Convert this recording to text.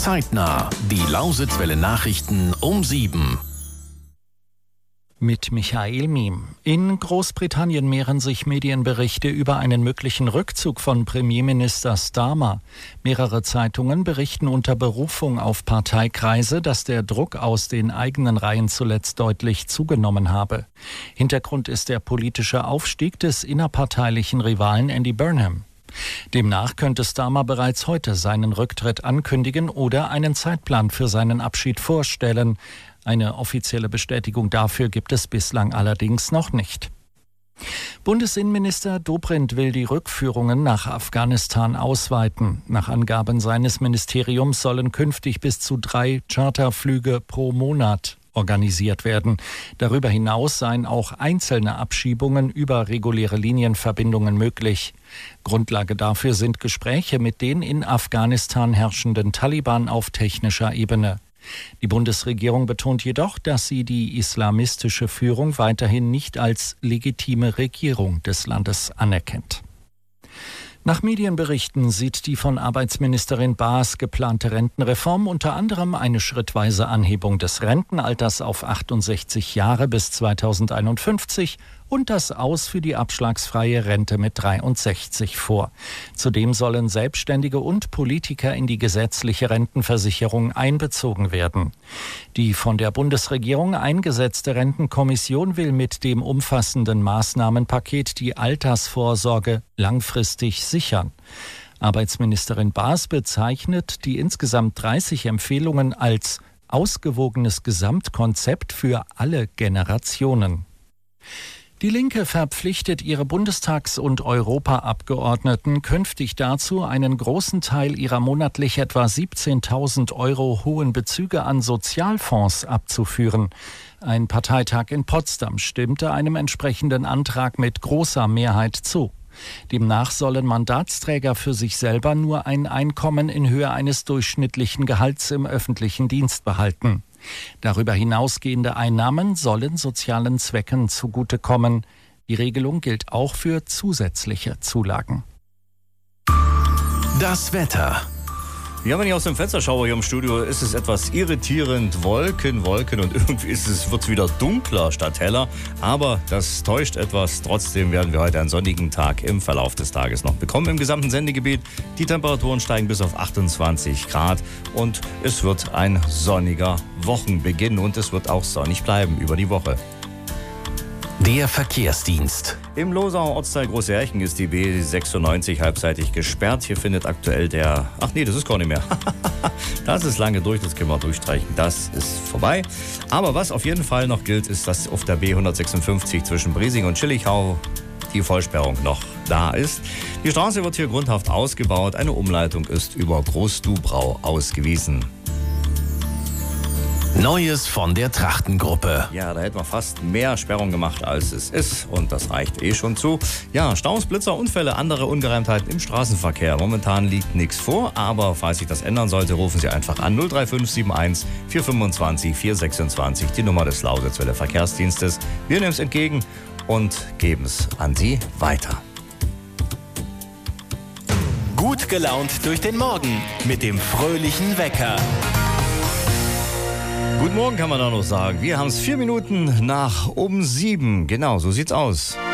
Zeitnah. Die Lausitzwelle Nachrichten um 7. Mit Michael Miem. In Großbritannien mehren sich Medienberichte über einen möglichen Rückzug von Premierminister Starmer. Mehrere Zeitungen berichten unter Berufung auf Parteikreise, dass der Druck aus den eigenen Reihen zuletzt deutlich zugenommen habe. Hintergrund ist der politische Aufstieg des innerparteilichen Rivalen Andy Burnham. Demnach könnte Starmer bereits heute seinen Rücktritt ankündigen oder einen Zeitplan für seinen Abschied vorstellen. Eine offizielle Bestätigung dafür gibt es bislang allerdings noch nicht. Bundesinnenminister Dobrindt will die Rückführungen nach Afghanistan ausweiten. Nach Angaben seines Ministeriums sollen künftig bis zu 3 Charterflüge pro Monat organisiert werden. Darüber hinaus seien auch einzelne Abschiebungen über reguläre Linienverbindungen möglich. Grundlage dafür sind Gespräche mit den in Afghanistan herrschenden Taliban auf technischer Ebene. Die Bundesregierung betont jedoch, dass sie die islamistische Führung weiterhin nicht als legitime Regierung des Landes anerkennt. Nach Medienberichten sieht die von Arbeitsministerin Baas geplante Rentenreform unter anderem eine schrittweise Anhebung des Rentenalters auf 68 Jahre bis 2051 und das Aus für die abschlagsfreie Rente mit 63 vor. Zudem sollen Selbstständige und Politiker in die gesetzliche Rentenversicherung einbezogen werden. Die von der Bundesregierung eingesetzte Rentenkommission will mit dem umfassenden Maßnahmenpaket die Altersvorsorge langfristig sichern. Arbeitsministerin Baas bezeichnet die insgesamt 30 Empfehlungen als ausgewogenes Gesamtkonzept für alle Generationen. Die Linke verpflichtet ihre Bundestags- und Europaabgeordneten künftig dazu, einen großen Teil ihrer monatlich etwa 17.000 € hohen Bezüge an Sozialfonds abzuführen. Ein Parteitag in Potsdam stimmte einem entsprechenden Antrag mit großer Mehrheit zu. Demnach sollen Mandatsträger für sich selber nur ein Einkommen in Höhe eines durchschnittlichen Gehalts im öffentlichen Dienst behalten. Darüber hinausgehende Einnahmen sollen sozialen Zwecken zugutekommen. Die Regelung gilt auch für zusätzliche Zulagen. Das Wetter. Ja, wenn ich aus dem Fenster schaue hier im Studio, ist es etwas irritierend. Wolken und irgendwie wird es wieder dunkler statt heller. Aber das täuscht etwas. Trotzdem werden wir heute einen sonnigen Tag im Verlauf des Tages noch bekommen im gesamten Sendegebiet. Die Temperaturen steigen bis auf 28 Grad und es wird ein sonniger Wochenbeginn und es wird auch sonnig bleiben über die Woche. Der Verkehrsdienst. Im Losauer Ortsteil Großjärchen ist die B96 halbseitig gesperrt. Hier findet aktuell das ist gar nicht mehr. Das ist lange durch, das können wir durchstreichen. Das ist vorbei. Aber was auf jeden Fall noch gilt, ist, dass auf der B156 zwischen Briesing und Schillichau die Vollsperrung noch da ist. Die Straße wird hier grundhaft ausgebaut. Eine Umleitung ist über Großdubrau ausgewiesen. Neues von der Trachtengruppe. Ja, da hätten wir fast mehr Sperrung gemacht, als es ist. Und das reicht schon zu. Ja, Staus, Blitzer, Unfälle, andere Ungereimtheiten im Straßenverkehr. Momentan liegt nichts vor, aber falls sich das ändern sollte, rufen Sie einfach an 03571 425 426, die Nummer des Lausitzwelle Verkehrsdienstes. Wir nehmen es entgegen und geben es an Sie weiter. Gut gelaunt durch den Morgen mit dem fröhlichen Wecker. Guten Morgen kann man da noch sagen. Wir haben es 4 Minuten nach um 7. Genau, so sieht's aus.